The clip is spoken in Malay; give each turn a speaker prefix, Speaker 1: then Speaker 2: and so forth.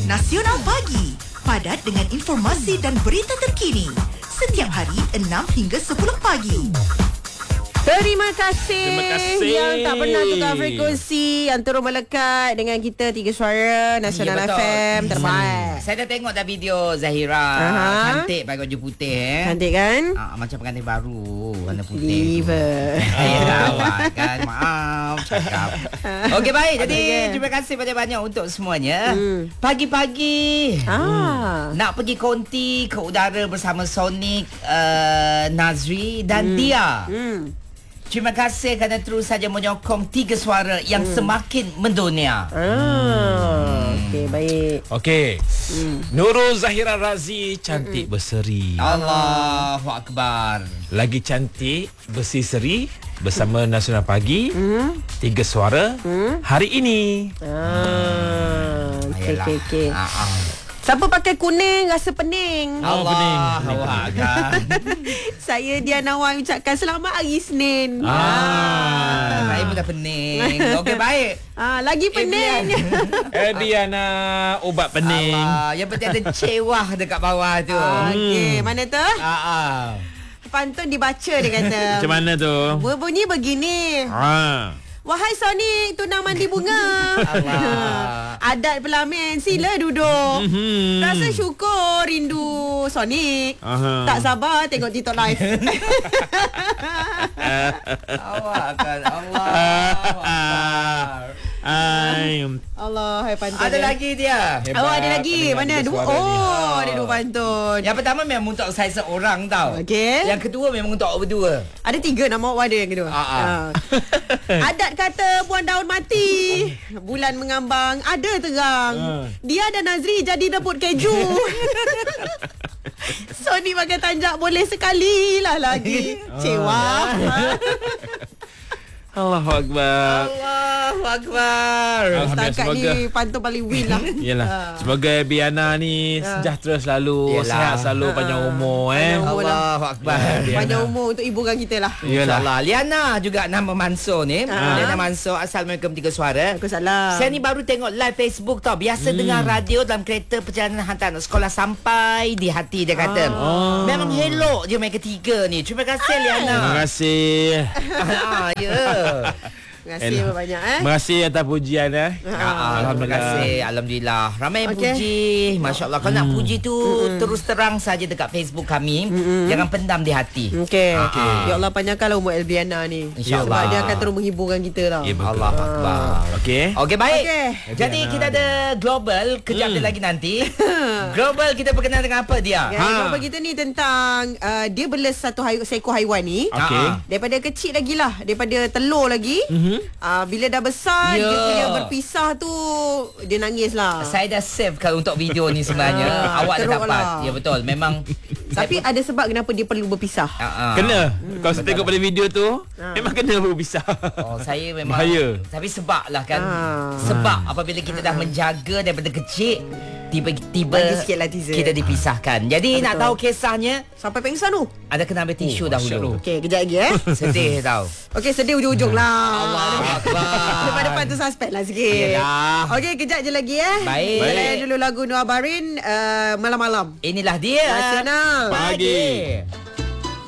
Speaker 1: Nasional Pagi. Padat dengan informasi dan berita terkini. Setiap hari 6 hingga 10 pagi.
Speaker 2: Terima kasih yang tak pernah tukar frekuensi, yang terus melekat dengan kita Tiga Suara Nasional FM terbaik.
Speaker 3: Saya dah tengok dah video Zahira. Cantik pakai baju putih.
Speaker 2: Cantik kan?
Speaker 3: Macam pengantin baru warna putih.
Speaker 2: Liver.
Speaker 3: Ya awak kan. Maaf cakap. Okey baik. Jadi terima kasih banyak-banyak untuk semuanya. Pagi-pagi nak pergi konti ke udara bersama Sonic, Nazri dan Dia. Terima kasih kerana terus saja menyokong Tiga Suara yang semakin mendunia.
Speaker 2: Okey, baik.
Speaker 4: Okey. Nurul Zahira Razi cantik berseri.
Speaker 3: Allahu Akbar.
Speaker 4: Lagi cantik berseri-seri bersama Nasional Pagi. Tiga Suara hari ini.
Speaker 2: Okey. Siapa pakai kuning rasa pening?
Speaker 3: Allah awak kan.
Speaker 2: Saya Diana Wan ucapkan selamat hari Isnin.
Speaker 3: Saya pun dah pening. Okey baik.
Speaker 2: Lagi pening.
Speaker 4: Diana ubat pening.
Speaker 3: Yang penting ada cewah dekat bawah tu.
Speaker 2: Okey, mana tu? Pantun dibaca dia kata.
Speaker 4: Macam mana tu?
Speaker 2: Berbunyi begini. Wahai Sonic, tunang mandi bunga. Adat pelamin, sila duduk. Rasa syukur, rindu Sonic. Tak sabar tengok TikTok live.
Speaker 3: Awak kan Allah.
Speaker 2: Allah, hai pantun.
Speaker 3: Ada lagi dia.
Speaker 2: Ada lagi. Mana? Dua. Ada dua pantun.
Speaker 3: Yang pertama memang untuk saya seorang tau.
Speaker 2: Okey.
Speaker 3: Yang kedua memang untuk awak berdua.
Speaker 2: Ada tiga nama awak ada yang kedua. Adat kata buang daun mati, bulan mengambang ada terang. Dia dan Nazri jadi rebut keju. Sony pakai tanjak boleh sekali lah lagi. Cewa.
Speaker 4: Allahu Akbar.
Speaker 3: Allahu Akbar.
Speaker 2: Setakat ni pantun paling win lah.
Speaker 4: Yalah. Semoga Biana ni sejahtera selalu, sihat selalu, panjang umur
Speaker 3: Allahu Akbar.
Speaker 2: Panjang umur untuk hiburan kita lah.
Speaker 3: InsyaAllah. Liana juga nama Mansur ni. Liana Mansur. Assalamualaikum Tiga Suara.
Speaker 2: Waalaikumsalam.
Speaker 3: Saya ni baru tengok live Facebook tau. Biasa dengar radio dalam kereta perjalanan hantar anak sekolah sampai di hati dia kata. Memang hello je mereka tiga ni. Terima kasih Liana.
Speaker 4: Terima kasih.
Speaker 2: Terima kasih banyak
Speaker 4: Terima kasih atas pujian
Speaker 3: Terima kasih. Alhamdulillah. Ramai yang puji. Masya Allah. Kalau nak puji tu terus terang saja dekat Facebook kami. Jangan pendam di hati.
Speaker 2: Okey. Ya Allah panjangkanlah umur Elbiana ni.
Speaker 3: InsyaAllah.
Speaker 2: Sebab dia akan terus menghiburkan kita tau.
Speaker 3: Allah Akbar.
Speaker 4: Okey
Speaker 3: baik. Jadi kita ada global. Kejap lagi nanti. Global kita berkenaan dengan apa dia?
Speaker 2: Global kita ni tentang dia bela satu seekor haiwan ni. Daripada kecil lagi lah. Daripada telur lagi. Bila dah besar dia punya berpisah tu dia nangis lah.
Speaker 3: Saya dah save kalau untuk video ni sebenarnya. Awak dah dapat lah. Ya betul. Memang
Speaker 2: tapi ada sebab kenapa dia perlu berpisah.
Speaker 4: Kena. Kalau saya tengok pada video tu memang kena berpisah.
Speaker 3: Saya memang
Speaker 4: bahaya.
Speaker 3: Tapi sebab lah kan. Sebab apabila kita dah menjaga daripada kecil, tiba-tiba kita dipisahkan. Jadi nak tahu kisahnya
Speaker 2: sampai pengsan tu.
Speaker 3: Ada kena ambil tisu dahulu.
Speaker 2: Okey, kejap lagi
Speaker 3: Sedih tau.
Speaker 2: Okey, sedih ujung-ujung lah.
Speaker 3: Allah Akbar.
Speaker 2: Depan tu suspek lah sikit. Okey, kejap je lagi
Speaker 3: Baik.
Speaker 2: Layan dulu lagu Noah Barin Malam-malam.
Speaker 3: Inilah dia
Speaker 2: Nasional
Speaker 4: Pagi.